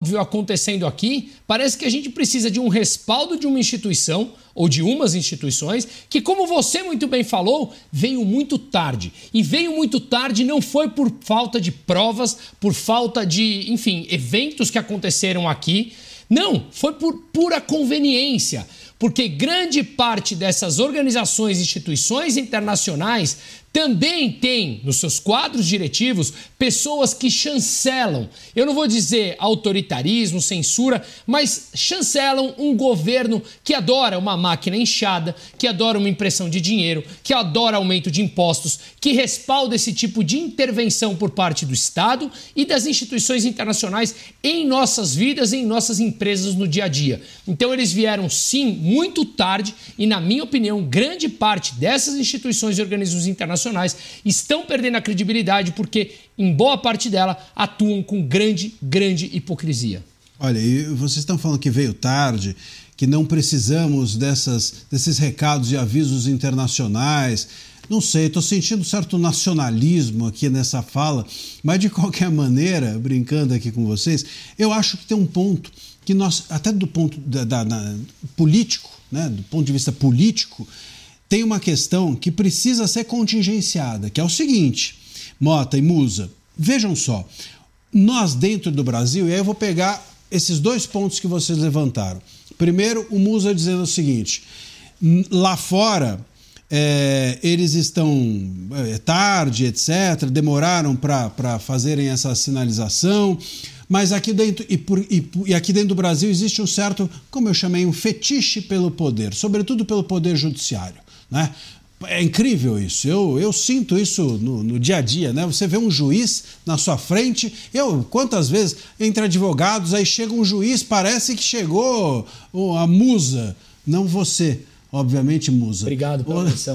acontecendo aqui, parece que a gente precisa de um respaldo de uma instituição ou de umas instituições que, como você muito bem falou, veio muito tarde. E veio muito tarde não foi por falta de provas, por falta de, enfim, eventos que aconteceram aqui. Não, foi por pura conveniência. Porque grande parte dessas organizações e instituições internacionais também tem nos seus quadros diretivos pessoas que chancelam, eu não vou dizer autoritarismo, censura, mas chancelam um governo que adora uma máquina inchada, que adora uma impressão de dinheiro, que adora aumento de impostos, que respalda esse tipo de intervenção por parte do Estado e das instituições internacionais em nossas vidas, em nossas empresas no dia a dia. Então eles vieram sim muito tarde e, na minha opinião, grande parte dessas instituições e organismos internacionais estão perdendo a credibilidade porque, em boa parte dela, atuam com grande hipocrisia. Olha, e vocês estão falando que veio tarde, que não precisamos desses recados e avisos internacionais. Não sei, estou sentindo um certo nacionalismo aqui nessa fala, mas de qualquer maneira, brincando aqui com vocês, eu acho que tem um ponto que nós, até do ponto político, né, do ponto de vista político, tem uma questão que precisa ser contingenciada, que é o seguinte, Mota e Musa, vejam só, nós dentro do Brasil, e aí eu vou pegar esses dois pontos que vocês levantaram. Primeiro, o Musa dizendo o seguinte, lá fora eles estão tarde, etc., demoraram para fazerem essa sinalização, mas aqui dentro, e aqui dentro do Brasil existe um certo, como eu chamei, um fetiche pelo poder, sobretudo pelo poder judiciário, né? É incrível isso, eu sinto isso no dia a dia, né? Você vê um juiz na sua frente, quantas vezes entre advogados, aí chega um juiz, parece que chegou a musa, não você. Obviamente, Musa. Obrigado pela atenção.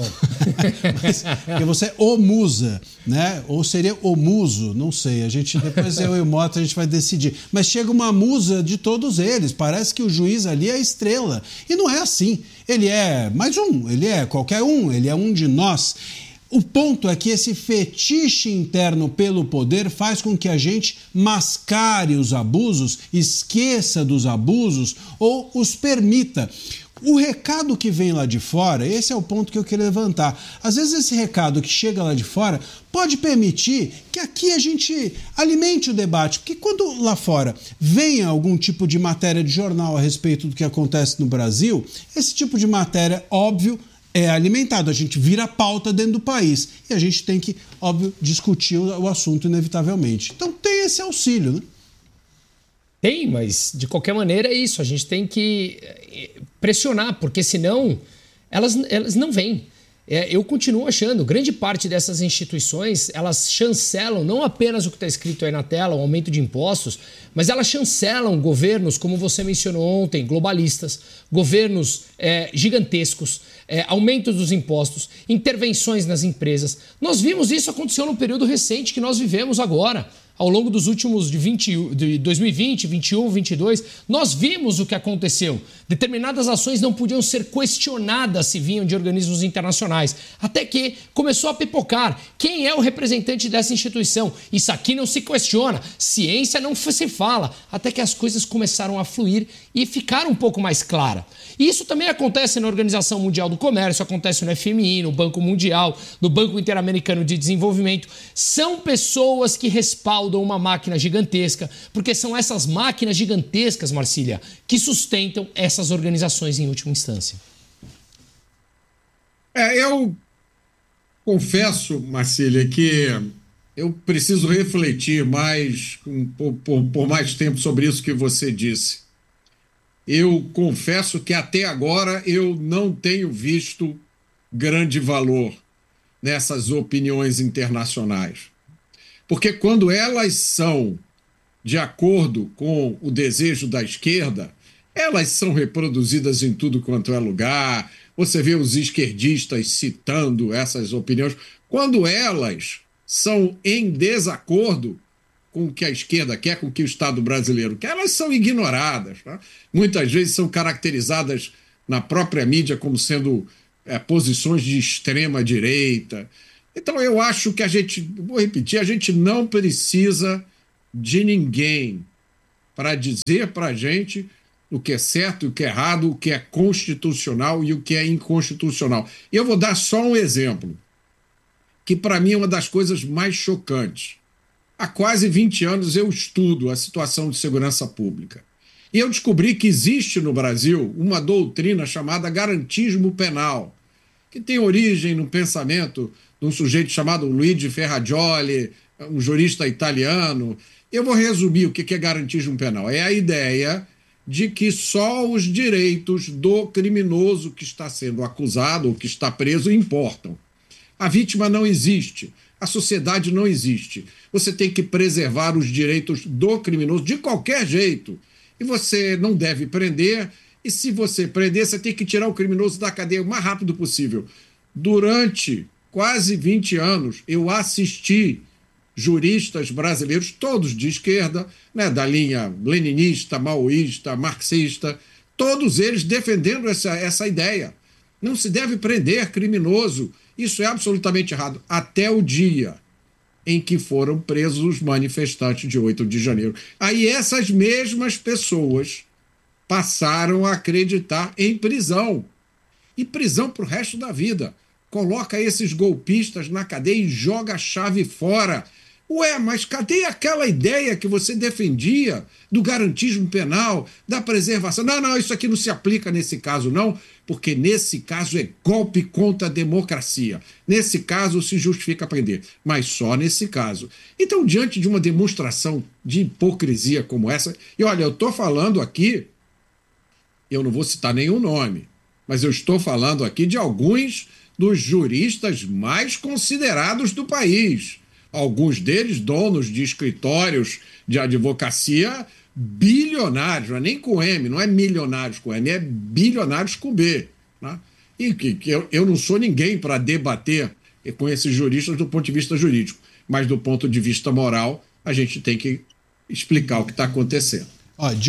Porque você é o Musa, né? Ou seria o Muso, não sei. Depois eu e o Mota a gente vai decidir. Mas chega uma musa de todos eles. Parece que o juiz ali é a estrela. E não é assim. Ele é mais um, ele é qualquer um, ele é um de nós. O ponto é que esse fetiche interno pelo poder faz com que a gente mascare os abusos, esqueça dos abusos ou os permita. O recado que vem lá de fora, esse é o ponto que eu queria levantar. Às vezes esse recado que chega lá de fora pode permitir que aqui a gente alimente o debate, porque quando lá fora vem algum tipo de matéria de jornal a respeito do que acontece no Brasil, esse tipo de matéria, óbvio, é alimentado, a gente vira pauta dentro do país e a gente tem que, óbvio, discutir o assunto inevitavelmente. Então tem esse auxílio, né? Tem, mas de qualquer maneira é isso, a gente tem que pressionar, porque senão elas não vêm. Eu continuo achando, grande parte dessas instituições, elas chancelam não apenas o que está escrito aí na tela, o aumento de impostos, mas elas chancelam governos, como você mencionou ontem, globalistas, governos gigantescos, aumento dos impostos, intervenções nas empresas. Nós vimos isso acontecer no período recente que nós vivemos agora. Ao longo dos últimos de 2020, 21, 22, nós vimos o que aconteceu. Determinadas ações não podiam ser questionadas se vinham de organismos internacionais. Até que começou a pipocar. Quem é o representante dessa instituição? Isso aqui não se questiona. Ciência não se fala. Até que as coisas começaram a fluir e ficaram um pouco mais claras. E isso também acontece na Organização Mundial do Comércio, acontece no FMI, no Banco Mundial, no Banco Interamericano de Desenvolvimento. São pessoas que respaldam uma máquina gigantesca, porque são essas máquinas gigantescas, Marcília, que sustentam essas organizações em última instância. Eu confesso, Marcília, que eu preciso refletir mais, por mais tempo sobre isso que você disse. Eu confesso que até agora eu não tenho visto grande valor nessas opiniões internacionais. Porque quando elas são de acordo com o desejo da esquerda, elas são reproduzidas em tudo quanto é lugar. Você vê os esquerdistas citando essas opiniões. Quando elas são em desacordo com o que a esquerda quer, com o que o Estado brasileiro quer, elas são ignoradas. Tá? Muitas vezes são caracterizadas na própria mídia como sendo posições de extrema direita. Então eu acho que vou repetir, a gente não precisa de ninguém para dizer para a gente o que é certo, o que é errado, o que é constitucional e o que é inconstitucional. E eu vou dar só um exemplo, que para mim é uma das coisas mais chocantes. Há quase 20 anos eu estudo a situação de segurança pública. E eu descobri que existe no Brasil uma doutrina chamada garantismo penal, que tem origem no pensamento de um sujeito chamado Luigi Ferrajoli, um jurista italiano. Eu vou resumir o que é garantismo penal. É a ideia de que só os direitos do criminoso que está sendo acusado ou que está preso importam. A vítima não existe, a sociedade não existe. Você tem que preservar os direitos do criminoso de qualquer jeito. E você não deve prender, e se você prender, você tem que tirar o criminoso da cadeia o mais rápido possível. Durante quase 20 anos, eu assisti juristas brasileiros, todos de esquerda, né, da linha leninista, maoísta, marxista, todos eles defendendo essa ideia. Não se deve prender criminoso. Isso é absolutamente errado. Até o dia em que foram presos os manifestantes de 8 de janeiro. Aí essas mesmas pessoas passaram a acreditar em prisão. E prisão para o resto da vida. Coloca esses golpistas na cadeia e joga a chave fora. Ué, mas cadê aquela ideia que você defendia do garantismo penal, da preservação? Não, isso aqui não se aplica nesse caso, não, porque nesse caso é golpe contra a democracia. Nesse caso se justifica prender, mas só nesse caso. Então, diante de uma demonstração de hipocrisia como essa, e olha, eu estou falando aqui, eu não vou citar nenhum nome, mas eu estou falando aqui de alguns dos juristas mais considerados do país. Alguns deles donos de escritórios de advocacia bilionários, não é nem com M, não é milionários com M, é bilionários com B. Né? E que eu não sou ninguém para debater com esses juristas do ponto de vista jurídico, mas do ponto de vista moral, a gente tem que explicar o que está acontecendo. Ó, de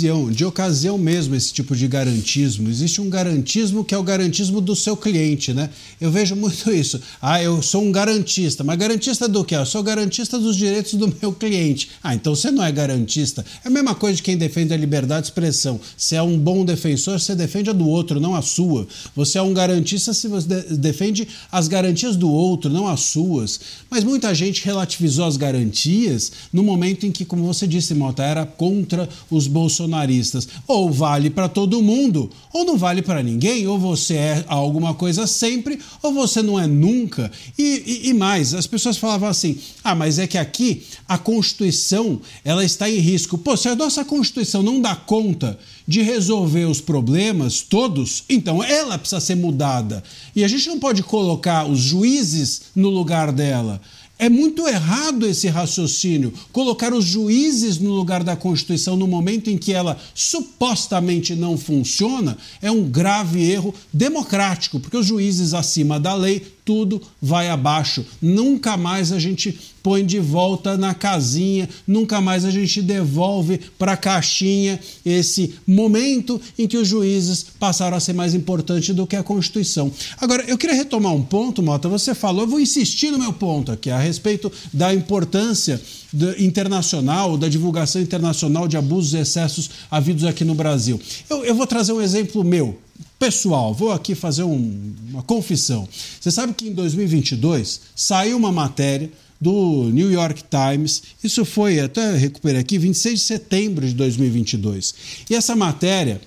ocasião mesmo esse tipo de garantismo. Existe um garantismo que é o garantismo do seu cliente, né? Eu vejo muito isso. Eu sou um garantista, mas garantista do quê? Eu sou garantista dos direitos do meu cliente. Então você não é garantista. É a mesma coisa de quem defende a liberdade de expressão. Se é um bom defensor, você defende a do outro, não a sua. Você é um garantista se você defende as garantias do outro, não as suas. Mas muita gente relativizou as garantias no momento em que, como você disse, Mota, era contra os bolsonaristas. Ou vale para todo mundo, ou não vale para ninguém, ou você é alguma coisa sempre, ou você não é nunca. E mais, as pessoas falavam assim, mas é que aqui a Constituição ela está em risco. Pô, se a nossa Constituição não dá conta de resolver os problemas todos, então ela precisa ser mudada. E a gente não pode colocar os juízes no lugar dela. É muito errado esse raciocínio, colocar os juízes no lugar da Constituição no momento em que ela supostamente não funciona, é um grave erro democrático, porque os juízes acima da lei, tudo vai abaixo. Nunca mais a gente põe de volta na casinha, nunca mais a gente devolve para a caixinha esse momento em que os juízes passaram a ser mais importantes do que a Constituição. Agora, eu queria retomar um ponto, Mota, você falou, eu vou insistir no meu ponto aqui, a respeito da importância internacional, da divulgação internacional de abusos e excessos havidos aqui no Brasil. Eu vou trazer um exemplo meu, pessoal, vou aqui fazer uma confissão. Você sabe que em 2022 saiu uma matéria do New York Times, isso foi, até recuperei aqui, 26 de setembro de 2022. E essa matéria,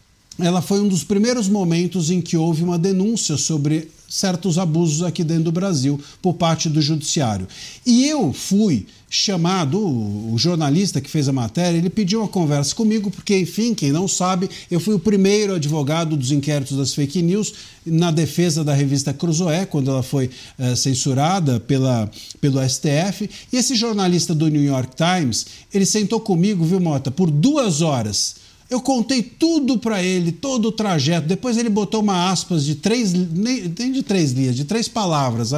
ela foi um dos primeiros momentos em que houve uma denúncia sobre certos abusos aqui dentro do Brasil por parte do judiciário. E eu fui chamado, o jornalista que fez a matéria, ele pediu uma conversa comigo, porque, enfim, quem não sabe, eu fui o primeiro advogado dos inquéritos das fake news na defesa da revista Cruzoé, quando ela foi censurada pelo STF. E esse jornalista do New York Times, ele sentou comigo, viu, Mota, por 2 horas. Eu contei tudo para ele, todo o trajeto. Depois ele botou uma aspas de 3, nem de 3 linhas, de 3 palavras.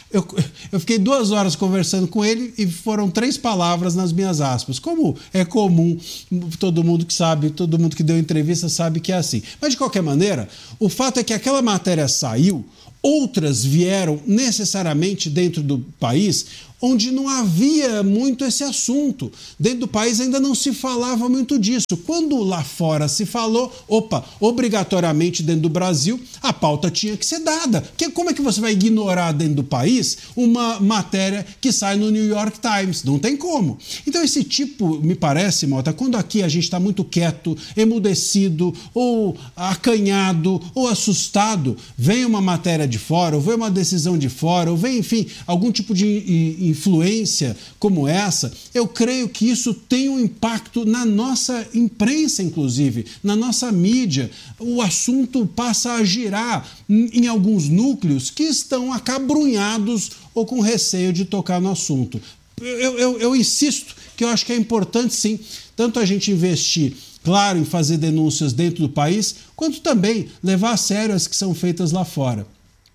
Eu fiquei 2 horas conversando com ele e foram 3 palavras nas minhas aspas. Como é comum, todo mundo que sabe, todo mundo que deu entrevista sabe que é assim. Mas de qualquer maneira, o fato é que aquela matéria saiu, outras vieram necessariamente dentro do país. onde não havia muito esse assunto. Dentro do país ainda não se falava muito disso. Quando lá fora se falou, obrigatoriamente dentro do Brasil, a pauta tinha que ser dada. Como é que você vai ignorar dentro do país uma matéria que sai no New York Times? Não tem como. Então esse tipo, me parece, Mota, quando aqui a gente está muito quieto, emudecido, ou acanhado, ou assustado, vem uma matéria de fora, ou vem uma decisão de fora, ou vem, enfim, algum tipo de influência como essa, eu creio que isso tem um impacto na nossa imprensa, inclusive, na nossa mídia. O assunto passa a girar em alguns núcleos que estão acabrunhados ou com receio de tocar no assunto. Eu insisto que eu acho que é importante, sim, tanto a gente investir, claro, em fazer denúncias dentro do país, quanto também levar a sério as que são feitas lá fora.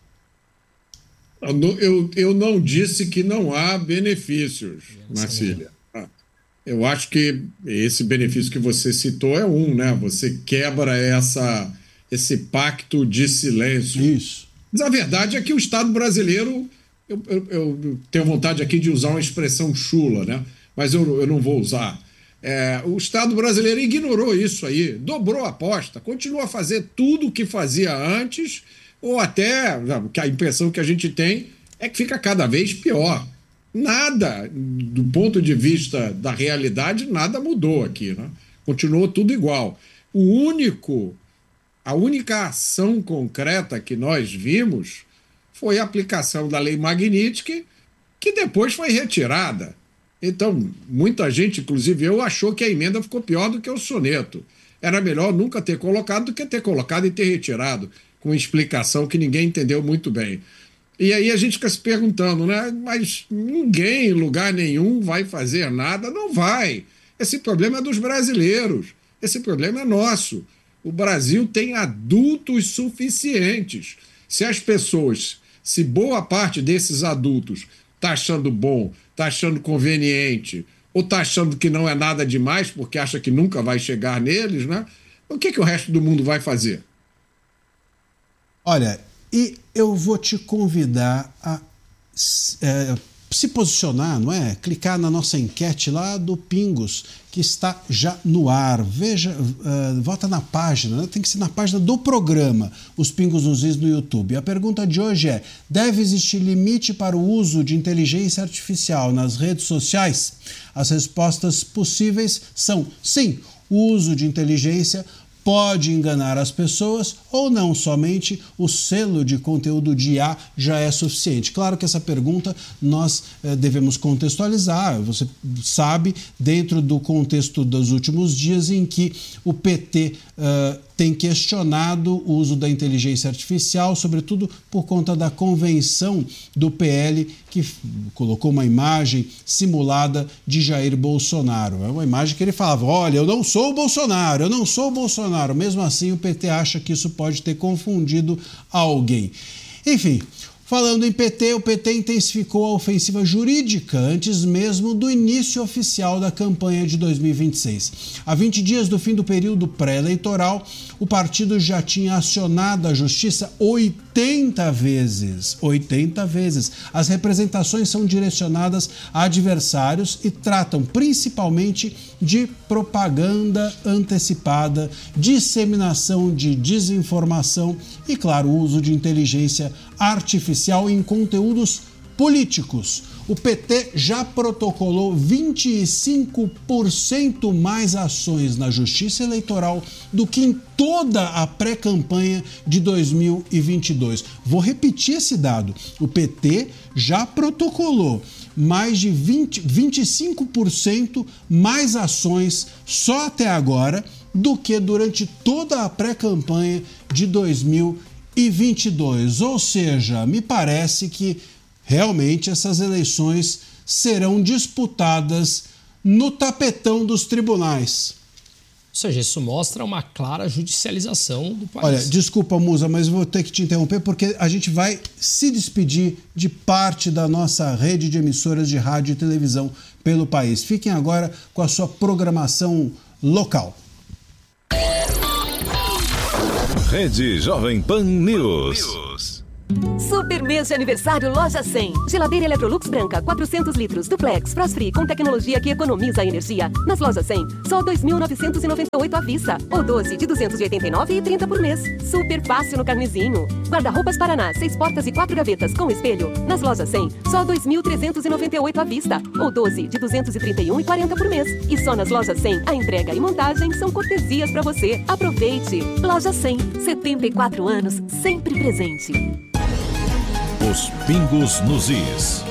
Eu não disse que não há benefícios, Marcília. Eu acho que esse benefício que você citou é né? Você quebra esse pacto de silêncio. Isso. Mas a verdade é que o Estado brasileiro, eu tenho vontade aqui de usar uma expressão chula, né? Mas eu não vou usar. O Estado brasileiro ignorou isso aí, dobrou a aposta, continua a fazer tudo o que fazia antes, ou até, a impressão que a gente tem é que fica cada vez pior. Nada, do ponto de vista da realidade, nada mudou aqui, né? Continuou tudo igual. A única ação concreta que nós vimos foi a aplicação da Lei Magnitsky, que depois foi retirada. Então, muita gente, inclusive eu, achou que a emenda ficou pior do que o soneto. Era melhor nunca ter colocado do que ter colocado e ter retirado, com explicação que ninguém entendeu muito bem. E aí a gente fica se perguntando, né? Mas ninguém, em lugar nenhum, vai fazer nada? Não vai. Esse problema é dos brasileiros. Esse problema é nosso. O Brasil tem adultos suficientes. Se boa parte desses adultos está achando bom, está achando conveniente, ou está achando que não é nada demais porque acha que nunca vai chegar neles, né? O que o resto do mundo vai fazer? Olha, e eu vou te convidar a se posicionar, não é? Clicar na nossa enquete lá do Pingos, que está já no ar. Veja, vota na página, né? Tem que ser na página do programa, os Pingos nos Is no YouTube. A pergunta de hoje é: deve existir limite para o uso de inteligência artificial nas redes sociais? As respostas possíveis são sim, o uso de inteligência pode enganar as pessoas ou não, somente o selo de conteúdo de IA já é suficiente. Claro que essa pergunta nós devemos contextualizar, você sabe, dentro do contexto dos últimos dias em que o PT tem questionado o uso da inteligência artificial, sobretudo por conta da convenção do PL, que colocou uma imagem simulada de Jair Bolsonaro. É uma imagem que ele falava: olha, eu não sou o Bolsonaro, eu não sou o Bolsonaro. Mesmo assim, o PT acha que isso pode ter confundido alguém. Enfim, falando em PT, o PT intensificou a ofensiva jurídica antes mesmo do início oficial da campanha de 2026. Há 20 dias do fim do período pré-eleitoral, o partido já tinha acionado a justiça 80 vezes. 80 vezes. As representações são direcionadas a adversários e tratam principalmente de propaganda antecipada, disseminação de desinformação e, claro, o uso de inteligência artificial em conteúdos políticos. O PT já protocolou 25% mais ações na Justiça Eleitoral do que em toda a pré-campanha de 2022. Vou repetir esse dado. O PT já protocolou mais de 25% mais ações só até agora do que durante toda a pré-campanha de 2022. Ou seja, me parece que realmente essas eleições serão disputadas no tapetão dos tribunais. Ou seja, isso mostra uma clara judicialização do país. Olha, desculpa, Musa, mas vou ter que te interromper porque a gente vai se despedir de parte da nossa rede de emissoras de rádio e televisão pelo país. Fiquem agora com a sua programação local. Rede Jovem Pan News. Super mês de aniversário Loja 100. Geladeira Electrolux branca, 400 litros, duplex, frost free, com tecnologia que economiza energia. Nas Lojas 100, só 2.998 à vista. Ou 12 de 289,30 por mês. Super fácil no carnezinho. Guarda-roupas Paraná, 6 portas e 4 gavetas com espelho. Nas Lojas 100, só 2.398 à vista. Ou 12 de 231,40 por mês. E só nas Lojas 100, a entrega e montagem são cortesias para você. Aproveite! Loja 100, 74 anos, sempre presente. Os pingos nos is.